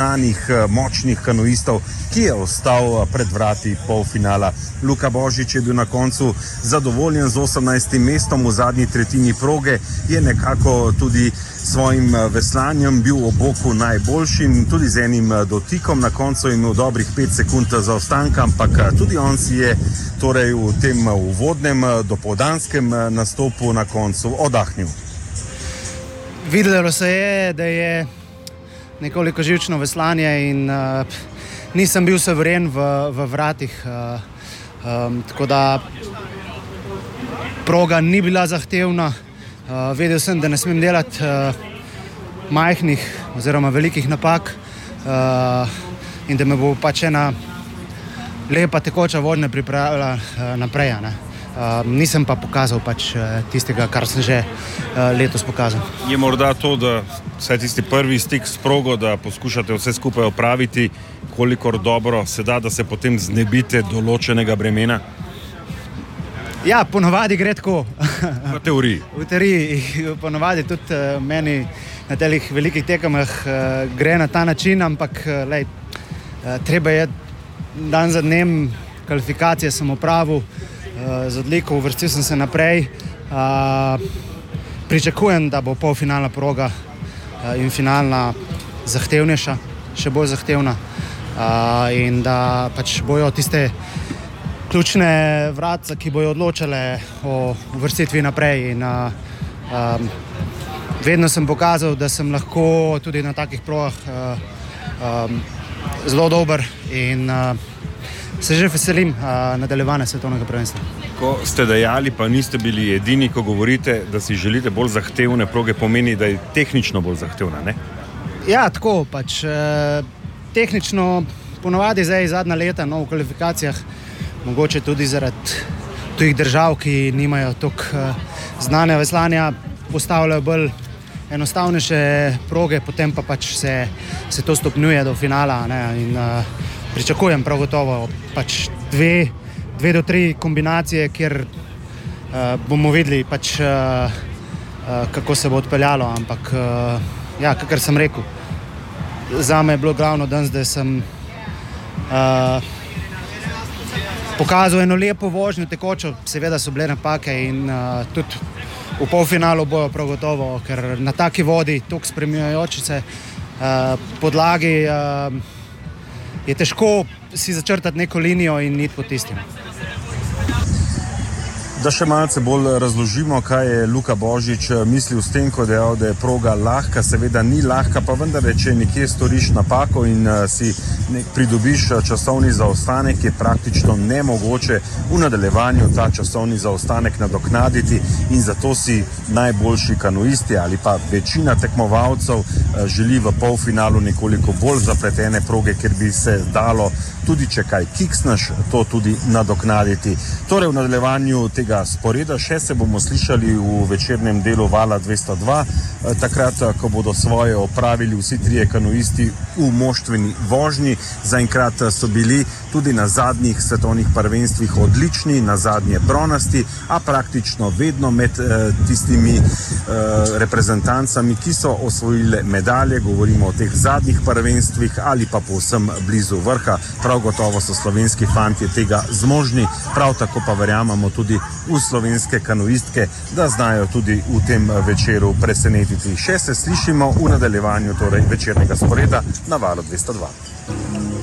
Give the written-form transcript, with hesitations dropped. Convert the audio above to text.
znanih, močnih kanuistov, ki je ostal pred vrati polfinala. Luka Božič je bil na koncu zadovoljen z 18. mestom v zadnji tretjini proge, je nekako tudi svojim veslanjem bil ob boku najboljšim, tudi z enim dotikom, na koncu je imel dobrih 5 sekund zaostanka, ampak tudi on si je torej v tem uvodnem dopoldanskem nastopu na koncu oddahnil. Videlo se je, da je nekoliko živčno veslanje in nisem bil severen v vratih, tako da proga ni bila zahtevna. Vedel sem, da ne smem delati majhnih oziroma velikih napak in da me bo pač ena lepa tekoča vožnja pripravila naprej. Nisem pa pokazal pač tistega, kar sem že letos pokazal. Je morda to, da vsaj tisti prvi stik s progo, da poskušate vse skupaj opraviti, kolikor dobro se da, da se potem znebite določenega bremena? Ja, ponovadi gre tako. V teoriji? V teoriji. Ponovadi tudi meni na teh velikih tekmah gre na ta način, ampak treba je dan za dnem, kvalifikacije sem opravil, z odliko uvrstil sem se naprej. Pričakujem, da bo polfinalna proga in finalna zahtevnejša, še bolj zahtevna in da pač bojo tiste ključne vratce, ki bojo odločale o uvrstitvi naprej in vedno sem pokazal, da sem lahko tudi na takih progah zelo dober in se že veselim nadaljevanja svetovnega prvenstva. Ko ste dejali, pa niste bili edini, ko govorite, da si želite bolj zahtevne proge, pomeni, da je tehnično bolj zahtevna, ne? Ja, tako pač. Tehnično ponovadi zdaj zadnja leta v kvalifikacijah, mogoče tudi zaradi tujih držav, ki nimajo toliko znanja veslanja, postavljajo bolj enostavnejše proge, potem pa pač se to stopnjuje do finala, ne? In pričakujem prav gotovo pač 2 do 3 kombinacije, kjer bomo videli pač kako se bo odpeljalo, ampak ja, kakor sem rekel, zame je bilo glavno danes, da sem pokazal eno lepo vožnjo tekočo, seveda so bile napake in tudi v polfinalu bojo prav gotovo, ker na taki vodi, toliko spreminjajoči se podlagi, je težko si začrtati neko linijo in iti po tistim. Da še malce bolj razložimo, kaj je Luka Božič mislil s tem, ko je dejal, da je proga lahka. Seveda ni lahka, pa vendar, če nekje storiš napako in si pridobiš časovni zaostanek, je praktično nemogoče v nadaljevanju ta časovni zaostanek nadoknaditi in zato si najboljši kanuisti ali pa večina tekmovalcev želi v polfinalu nekoliko bolj zapletene proge, ker bi se dalo, tudi če kaj kiksneš, to tudi nadoknaditi. Torej v nadaljevanju tega sporeda še se bomo slišali v večernem delu Vala 202, takrat, ko bodo svoje opravili vsi trije kanuisti v moštveni vožnji. Zaenkrat so bili tudi na zadnjih svetovnih prvenstvih odlični, na zadnje bronasti, a praktično vedno med tistimi reprezentancami, ki so osvojile medalje, govorimo o teh zadnjih prvenstvih ali pa povsem blizu vrha. Prav gotovo so slovenski fantje tega zmožni, prav tako pa verjamemo tudi v slovenske kanuistke, da znajo tudi v tem večeru presenetiti. Še se slišimo v nadaljevanju torej večernega sporeda na Valu 202.